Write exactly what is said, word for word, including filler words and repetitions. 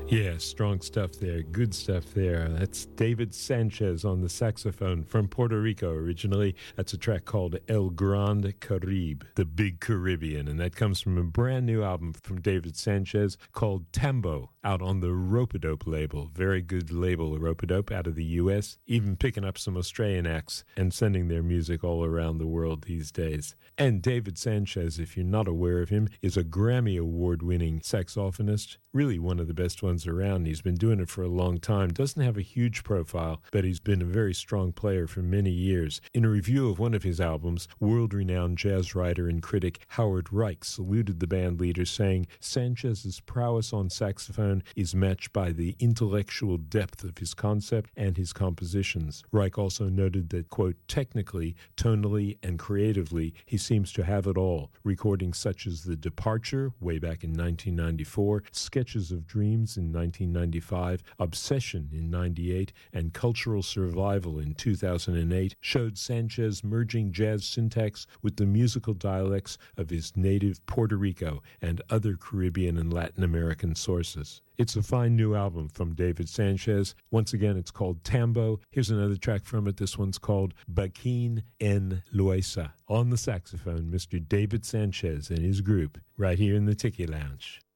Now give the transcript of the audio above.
Yeah, strong stuff there. Good stuff there. That's David Sanchez on the saxophone from Puerto Rico originally. That's a track called El Grande Caribe, the Big Caribbean. And that comes from a brand new album from David Sanchez called Tambo, out on the Rope-A-Dope label. Very good label, Rope-A-Dope, out of the U S, even picking up some Australian acts and sending their music all around the world these days. And David Sanchez, if you're not aware of him, is a Grammy Award-winning saxophonist, really one of the best ones around. He's been doing it for a long time. Doesn't have a huge profile, but he's been a very strong player for many years. In a review of one of his albums, world-renowned jazz writer and critic Howard Reich saluted the band leader, saying Sanchez's prowess on saxophone is matched by the intellectual depth of his concept and his compositions. Reich also noted that, quote, technically, tonally, and creatively, he seems to have it all. Recordings such as The Departure, way back in nineteen ninety-four, Sketches of Dreams in nineteen ninety-five, Obsession in ninety-eight, and Cultural Survival in two thousand eight showed Sanchez merging jazz syntax with the musical dialects of his native Puerto Rico and other Caribbean and Latin American sources. It's a fine new album from David Sanchez. Once again, it's called Tambo. Here's another track from it. This one's called Baquin en Loaiza. On the saxophone, Mister David Sanchez and his group, right here in the Tiki Lounge.